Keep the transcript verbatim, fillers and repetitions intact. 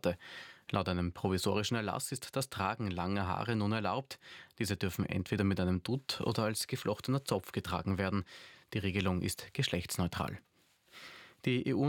Torte. Laut einem provisorischen Erlass ist das Tragen langer Haare nun erlaubt. Diese dürfen entweder mit einem Dutt oder als geflochtener Zopf getragen werden. Die Regelung ist geschlechtsneutral. Die E U